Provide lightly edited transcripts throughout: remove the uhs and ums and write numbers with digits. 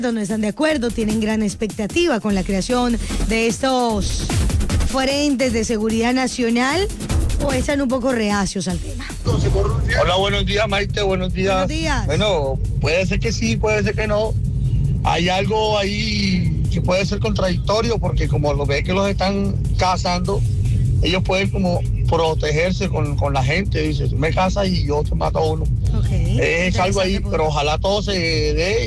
no están de acuerdo, tienen gran expectativa con la creación de estos frentes de seguridad nacional o están un poco reacios al tema. Hola, buenos días, Maite, buenos días. Buenos días. Bueno, puede ser que sí, puede ser que no. Hay algo ahí que puede ser contradictorio porque como lo ve que los están cazando, ellos pueden como protegerse con la gente. Dice, tú me cazas y yo te mato a uno. Okay. Es algo ahí, pero ojalá todo se dé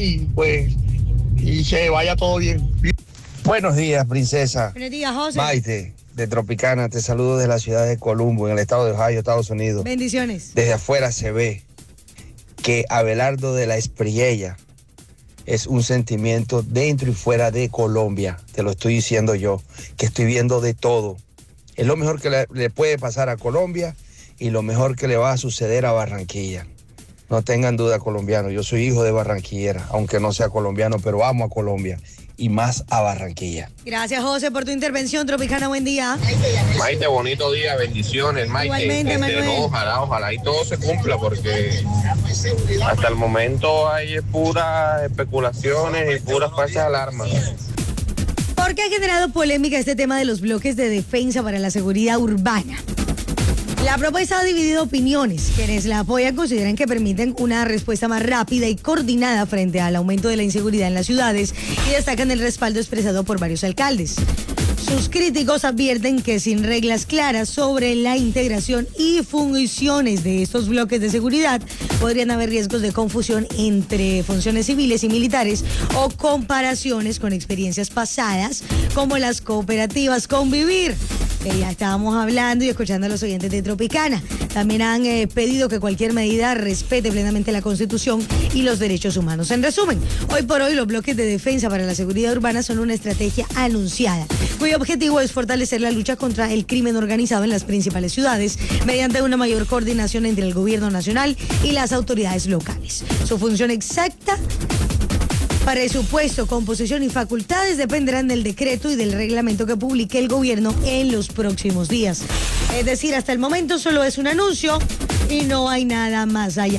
y se vaya todo bien. Buenos días, princesa. Buenos días, José. Maite, de Tropicana, te saludo desde la ciudad de Columbo, en el estado de Ohio, Estados Unidos. Bendiciones. Desde afuera se ve que Abelardo de la Espriella es un sentimiento dentro y fuera de Colombia. Te lo estoy diciendo yo, que estoy viendo de todo. Es lo mejor que le puede pasar a Colombia y lo mejor que le va a suceder a Barranquilla. No tengan duda, colombianos. Yo soy hijo de barranquillera, aunque no sea colombiano, pero amo a Colombia y más a Barranquilla. Gracias, José, por tu intervención. Tropicana, buen día. Maite, bonito día, bendiciones, Maite. Igualmente, Manuel. No, ojalá y todo se cumpla, porque hasta el momento hay puras especulaciones y puras falsas alarmas. ¿Por qué ha generado polémica este tema de los bloques de defensa para la seguridad urbana? La propuesta ha dividido opiniones. Quienes la apoyan consideran que permiten una respuesta más rápida y coordinada frente al aumento de la inseguridad en las ciudades y destacan el respaldo expresado por varios alcaldes. Sus críticos advierten que sin reglas claras sobre la integración y funciones de estos bloques de seguridad, podrían haber riesgos de confusión entre funciones civiles y militares o comparaciones con experiencias pasadas como las cooperativas Convivir, que ya estábamos hablando y escuchando a los oyentes de Tropicana. También han pedido que cualquier medida respete plenamente la Constitución y los derechos humanos. En resumen, hoy por hoy los bloques de defensa para la seguridad urbana son una estrategia anunciada, cuyo objetivo es fortalecer la lucha contra el crimen organizado en las principales ciudades mediante una mayor coordinación entre el gobierno nacional y las autoridades locales. Su función exacta, presupuesto, composición y facultades dependerán del decreto y del reglamento que publique el gobierno en los próximos días. Es decir, hasta el momento solo es un anuncio y no hay nada más allá.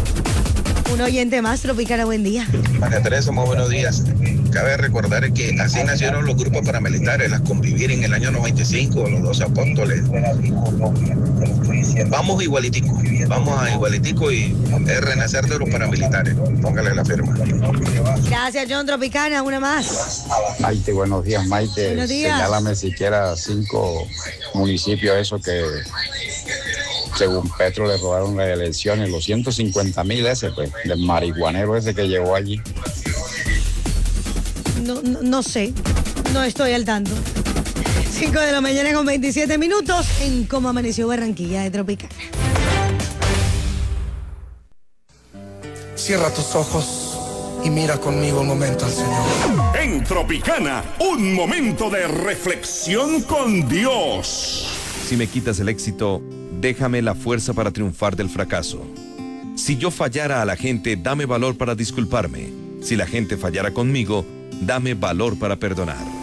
Un oyente más, Tropicana, buen día. María Teresa, muy buenos días. Cabe recordar que así nacieron los grupos paramilitares, las Convivir en el año 95, los 12 apóstoles. Vamos a igualitico y es renacer de los paramilitares. Póngale la firma. Gracias, John. Tropicana, una más. Maite, buenos días, Maite. Buenos días. Señálame siquiera 5 municipios esos que según Petro le robaron las elecciones, los 150,000 ese, pues, del marihuanero ese que llegó allí. No sé, no estoy al tanto. 5 de la mañana con 27 minutos en Cómo Amaneció Barranquilla de Tropicana. Cierra tus ojos y mira conmigo un momento al Señor. En Tropicana, un momento de reflexión con Dios. Si me quitas el éxito, déjame la fuerza para triunfar del fracaso. Si yo fallara a la gente, dame valor para disculparme. Si la gente fallara conmigo, dame valor para perdonar.